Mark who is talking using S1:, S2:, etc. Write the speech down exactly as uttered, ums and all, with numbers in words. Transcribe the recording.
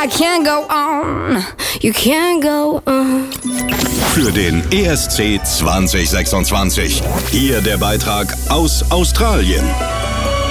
S1: I can't go on, you can't go on.
S2: Für den E S C zwanzig sechsundzwanzig. Hier der Beitrag aus Australien.